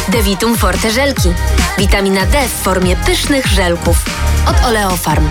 Devitum Forte żelki. Witamina D w formie pysznych żelków. Od Oleofarm.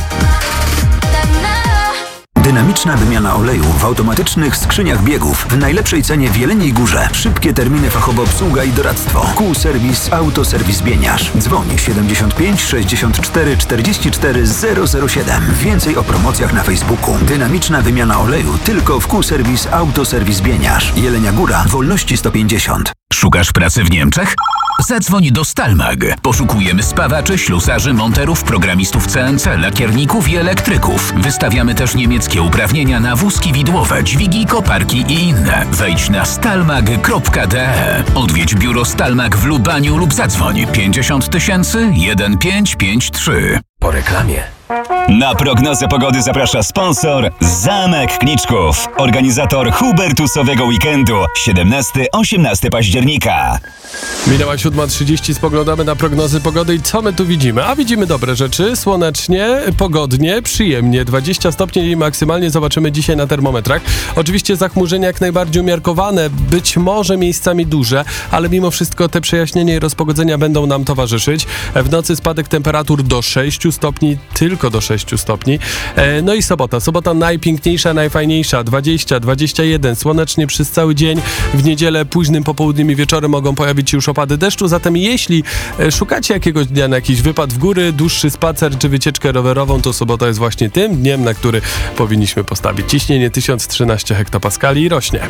Dynamiczna wymiana oleju w automatycznych skrzyniach biegów w najlepszej cenie w Jeleniej Górze. Szybkie terminy, fachowa obsługa i doradztwo. Q-Serwis, Autoserwis Bieniarz. Dzwoń 75 64 44 007. Więcej o promocjach na Facebooku. Dynamiczna wymiana oleju tylko w Q-Serwis, Autoserwis Bieniarz. Jelenia Góra, Wolności 150. Szukasz pracy w Niemczech? Zadzwoń do Stalmag. Poszukujemy spawaczy, ślusarzy, monterów, programistów CNC, lakierników i elektryków. Wystawiamy też niemieckie uprawnienia na wózki widłowe, dźwigi, koparki i inne. Wejdź na stalmag.de. Odwiedź biuro Stalmag w Lubaniu lub zadzwoń 50 000 1553. Po reklamie. Na prognozę pogody zaprasza sponsor Zamek Kniczków, organizator Hubertusowego Weekendu 17-18 października. Minęła 7:30, spoglądamy na prognozy pogody i co my tu widzimy? A widzimy dobre rzeczy, słonecznie, pogodnie, przyjemnie, 20 stopni i maksymalnie zobaczymy dzisiaj na termometrach. Oczywiście zachmurzenia jak najbardziej umiarkowane, być może miejscami duże, ale mimo wszystko te przejaśnienia i rozpogodzenia będą nam towarzyszyć. W nocy spadek temperatur do 6 stopni, tylko do 6 stopni. No i sobota najpiękniejsza, najfajniejsza, 20, 21, słonecznie przez cały dzień. W niedzielę późnym popołudniem i wieczorem mogą pojawić się już opady deszczu, zatem jeśli szukacie jakiegoś dnia na jakiś wypad w góry, dłuższy spacer czy wycieczkę rowerową, to sobota jest właśnie tym dniem, na który powinniśmy postawić. Ciśnienie 1013 hektopaskali i rośnie.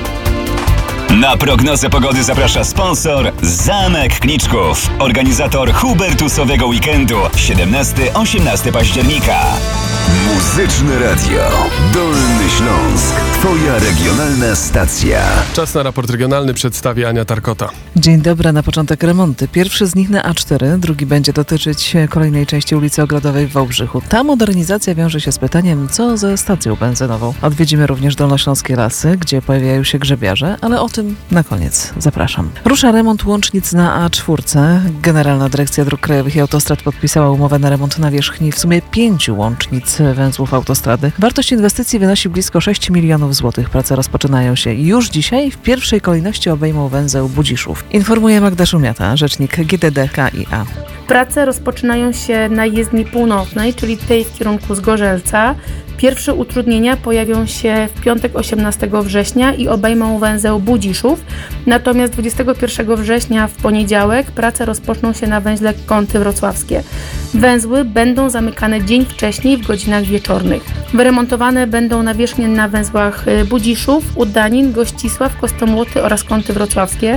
Na prognozę pogody zaprasza sponsor Zamek Kniczków, organizator Hubertusowego Weekendu 17-18 października. Muzyczne Radio. Dolny Śląsk. Twoja regionalna stacja. Czas na raport regionalny przedstawi Ania Tarkota. Dzień dobry, na początek remonty. Pierwszy z nich na A4, drugi będzie dotyczyć kolejnej części ulicy Ogrodowej w Wałbrzychu. Ta modernizacja wiąże się z pytaniem, co ze stacją benzynową. Odwiedzimy również Dolnośląskie Lasy, gdzie pojawiają się grzebiarze, ale o tym na koniec. Zapraszam. Rusza remont łącznic na A4. Generalna Dyrekcja Dróg Krajowych i Autostrad podpisała umowę na remont nawierzchni w sumie 5 łącznic węzłów autostrady. Wartość inwestycji wynosi blisko 6 milionów złotych. Prace rozpoczynają się już dzisiaj. W pierwszej kolejności obejmą węzeł Budziszów. Informuje Magda Szumiata, rzecznik GDD KIA. Prace rozpoczynają się na jezdni północnej, czyli tej w kierunku Zgorzelca. Pierwsze utrudnienia pojawią się w piątek 18 września i obejmą węzeł Budziszów. Natomiast 21 września w poniedziałek prace rozpoczną się na węźle Kąty Wrocławskie. Węzły będą zamykane dzień wcześniej w godzinach wieczornych. Wyremontowane będą nawierzchnie na węzłach Budziszów, Udanin, Gościsław, Kostomłoty oraz Kąty Wrocławskie.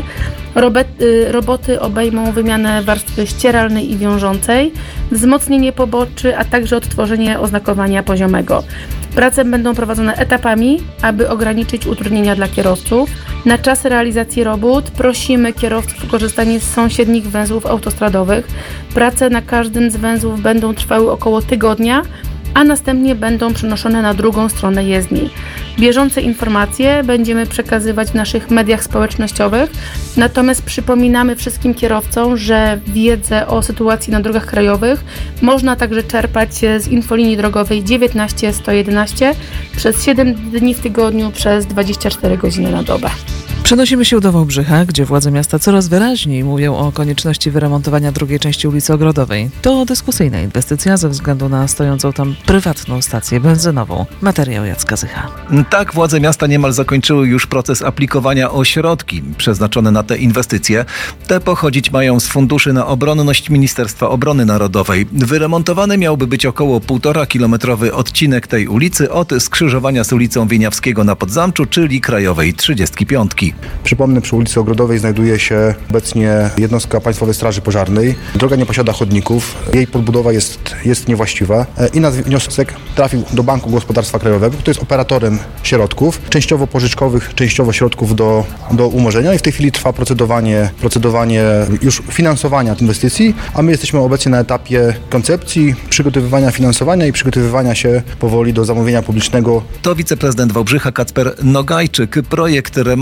Roboty obejmą wymianę warstwy ścieralnej i wiążącej, wzmocnienie poboczy, a także odtworzenie oznakowania poziomego. Prace będą prowadzone etapami, aby ograniczyć utrudnienia dla kierowców. Na czas realizacji robót prosimy kierowców o korzystanie z sąsiednich węzłów autostradowych. Prace na każdym z węzłów będą trwały około tygodnia, a następnie będą przenoszone na drugą stronę jezdni. Bieżące informacje będziemy przekazywać w naszych mediach społecznościowych, natomiast przypominamy wszystkim kierowcom, że wiedzę o sytuacji na drogach krajowych można także czerpać z infolinii drogowej 19 111 przez 7 dni w tygodniu przez 24 godziny na dobę. Przenosimy się do Wałbrzycha, gdzie władze miasta coraz wyraźniej mówią o konieczności wyremontowania drugiej części ulicy Ogrodowej. To dyskusyjna inwestycja ze względu na stojącą tam prywatną stację benzynową. Materiał Jacka Zycha. Tak, władze miasta niemal zakończyły już proces aplikowania o środki przeznaczone na te inwestycje. Te pochodzić mają z funduszy na obronność Ministerstwa Obrony Narodowej. Wyremontowany miałby być około 1,5-kilometrowy odcinek tej ulicy od skrzyżowania z ulicą Wieniawskiego na Podzamczu, czyli Krajowej 35. Przypomnę, przy ulicy Ogrodowej znajduje się obecnie jednostka Państwowej Straży Pożarnej. Droga nie posiada chodników, jej podbudowa jest niewłaściwa i na wniosek trafił do Banku Gospodarstwa Krajowego, który jest operatorem środków, częściowo pożyczkowych, częściowo środków do umorzenia i w tej chwili trwa procedowanie już finansowania inwestycji, a my jesteśmy obecnie na etapie koncepcji, przygotowywania finansowania i przygotowywania się powoli do zamówienia publicznego. To wiceprezydent Wałbrzycha Kacper Nogajczyk. Projekt remontu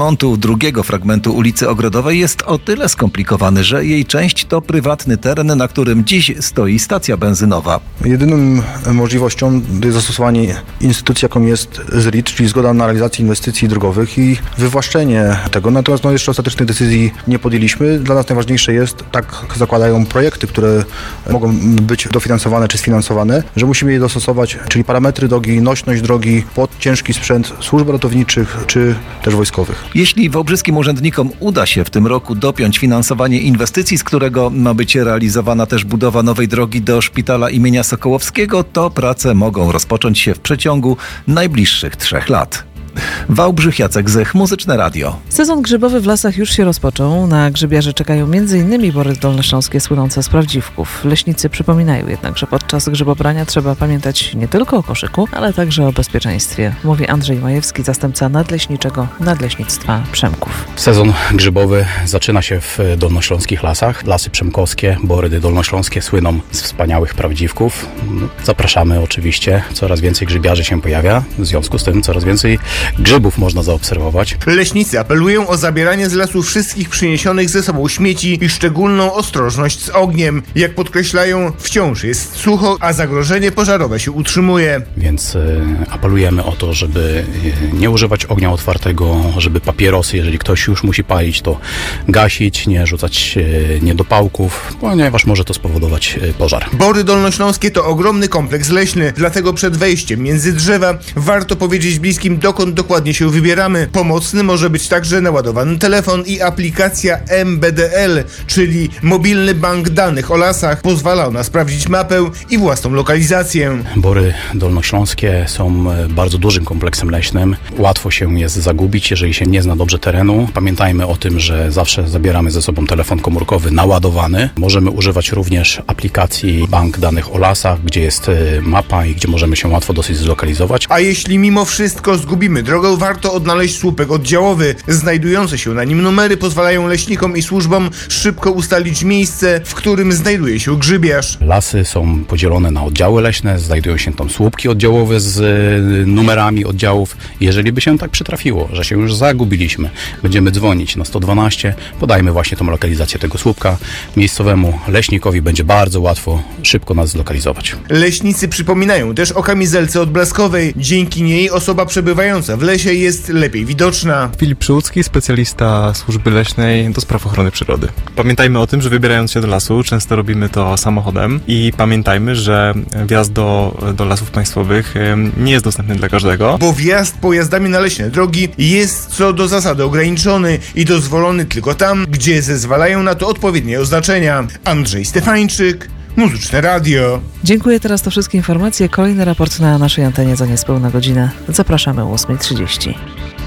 drugiego fragmentu ulicy Ogrodowej jest o tyle skomplikowany, że jej część to prywatny teren, na którym dziś stoi stacja benzynowa. Jedyną możliwością jest zastosowanie instytucji, jaką jest ZRID, czyli zgoda na realizację inwestycji drogowych i wywłaszczenie tego. Natomiast jeszcze ostatecznej decyzji nie podjęliśmy. Dla nas najważniejsze jest, tak zakładają projekty, które mogą być dofinansowane czy sfinansowane, że musimy je dostosować, czyli parametry drogi, nośność drogi pod ciężki sprzęt służb ratowniczych czy też wojskowych. Jeśli wałbrzyskim urzędnikom uda się w tym roku dopiąć finansowanie inwestycji, z którego ma być realizowana też budowa nowej drogi do szpitala imienia Sokołowskiego, to prace mogą rozpocząć się w przeciągu najbliższych 3 lat. Wałbrzych, Jacek Zych, Muzyczne Radio. Sezon grzybowy w lasach już się rozpoczął. Na grzybiarzy czekają m.in. bory dolnośląskie słynące z prawdziwków. Leśnicy przypominają jednak, że podczas grzybobrania trzeba pamiętać nie tylko o koszyku, ale także o bezpieczeństwie. Mówi Andrzej Majewski, zastępca nadleśniczego Nadleśnictwa Przemków. Sezon grzybowy zaczyna się w dolnośląskich lasach. Lasy przemkowskie, bory dolnośląskie słyną z wspaniałych prawdziwków. Zapraszamy oczywiście. Coraz więcej grzybiarzy się pojawia. W związku z tym coraz więcej grzybów można zaobserwować. Leśnicy apelują o zabieranie z lasu wszystkich przyniesionych ze sobą śmieci i szczególną ostrożność z ogniem. Jak podkreślają, wciąż jest sucho, a zagrożenie pożarowe się utrzymuje. Więc apelujemy o to, żeby nie używać ognia otwartego, żeby papierosy, jeżeli ktoś już musi palić, to gasić, nie rzucać niedopałków, ponieważ może to spowodować pożar. Bory dolnośląskie to ogromny kompleks leśny, dlatego przed wejściem między drzewa warto powiedzieć bliskim, dokąd dokładnie się wybieramy. Pomocny może być także naładowany telefon i aplikacja MBDL, czyli mobilny bank danych o lasach. Pozwala ona sprawdzić mapę i własną lokalizację. Bory dolnośląskie są bardzo dużym kompleksem leśnym. Łatwo się jest zagubić, jeżeli się nie zna dobrze terenu. Pamiętajmy o tym, że zawsze zabieramy ze sobą telefon komórkowy naładowany. Możemy używać również aplikacji bank danych o lasach, gdzie jest mapa i gdzie możemy się łatwo dosyć zlokalizować. A jeśli mimo wszystko zgubimy drogę, warto odnaleźć słupek oddziałowy. Znajdujące się na nim numery pozwalają leśnikom i służbom szybko ustalić miejsce, w którym znajduje się grzybiarz. Lasy są podzielone na oddziały leśne, znajdują się tam słupki oddziałowe z numerami oddziałów. Jeżeli by się tak przytrafiło, że się już zagubiliśmy, będziemy dzwonić na 112, podajmy właśnie tą lokalizację tego słupka. Miejscowemu leśnikowi będzie bardzo łatwo szybko nas zlokalizować. Leśnicy przypominają też o kamizelce odblaskowej. Dzięki niej osoba przebywająca w lesie jest lepiej widoczna. Filip Przyłódzki, specjalista służby leśnej do spraw ochrony przyrody. Pamiętajmy o tym, że wybierając się do lasu, często robimy to samochodem i pamiętajmy, że wjazd do lasów państwowych nie jest dostępny dla każdego. Bo wjazd pojazdami na leśne drogi jest co do zasady ograniczony i dozwolony tylko tam, gdzie zezwalają na to odpowiednie oznaczenia. Andrzej Stefańczyk, Muzyczne Radio. Dziękuję, teraz to wszystkie informacje. Kolejny raport na naszej antenie za niespełna godzinę. Zapraszamy o 8:30.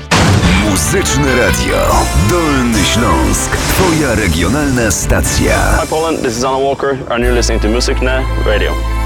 Muzyczne Radio. Dolny Śląsk. Twoja regionalna stacja. Hi Poland, this is Anna Walker and you're listening to Muzyczne Radio.